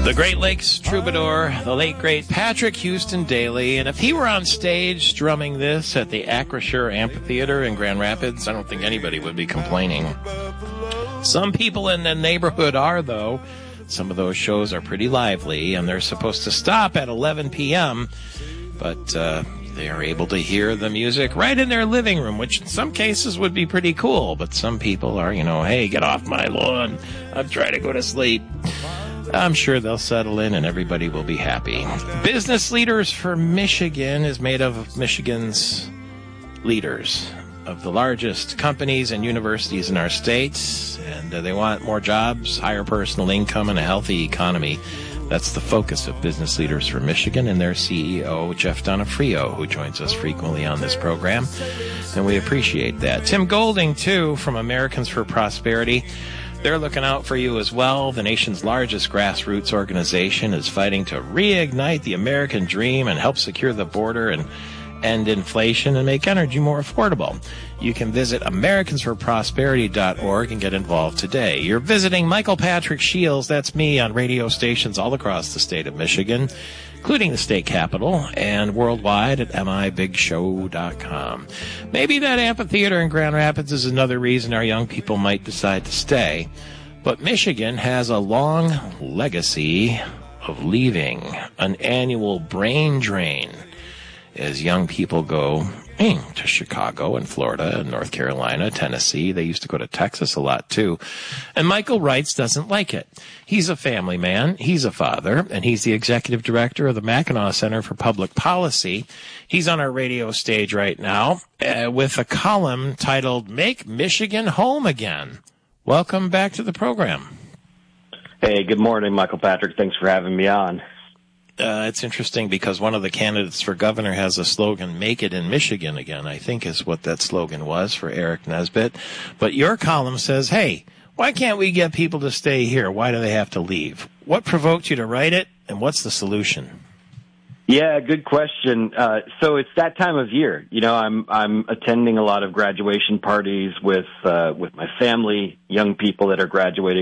The Great Lakes troubadour, the late great Patrick Houston Daly, and if he were on stage strumming this at the Acrisure Amphitheater in Grand Rapids, I don't think anybody would be complaining. Some people in the neighborhood are, though. Some of those shows are pretty lively, and they're supposed to stop at 11 p.m., but they are able to hear the music right in their living room, which in some cases would be pretty cool, but some people are, hey, get off my lawn. I'm trying to go to sleep. I'm sure they'll settle in and everybody will be happy. Business Leaders for Michigan is made of Michigan's leaders of the largest companies and universities in our states, and they want more jobs, higher personal income, and a healthy economy. That's the focus of Business Leaders for Michigan and their CEO, Jeff Donofrio, who joins us frequently on this program, and we appreciate that. Tim Golding, too, from Americans for Prosperity. They're looking out for you as well. The nation's largest grassroots organization is fighting to reignite the American dream and help secure the border and end inflation and make energy more affordable. You can visit americansforprosperity.org and get involved today. You're visiting Michael Patrick Shields, that's me, on radio stations all across the state of Michigan, including the state capital, and worldwide at mibigshow.com. Maybe that amphitheater in Grand Rapids is another reason our young people might decide to stay. But Michigan has a long legacy of leaving, an annual brain drain, as young people go to Chicago and Florida and North Carolina, Tennessee. They used to go to Texas a lot, too. And Michael Reitz doesn't like it. He's a family man. He's a father, and he's the executive director of the Mackinac Center for Public Policy. He's on our radio stage right now with a column titled Make Michigan Home Again. Welcome back to the program. Hey, good morning, Michael Patrick. Thanks for having me on. It's interesting because one of the candidates for governor has a slogan, Make It in Michigan Again, I think is what that slogan was for Eric Nesbitt. But your column says, hey, why can't we get people to stay here? Why do they have to leave? What provoked you to write it, and what's the solution? Yeah, good question. So it's that time of year. I'm attending a lot of graduation parties with my family, young people that are graduating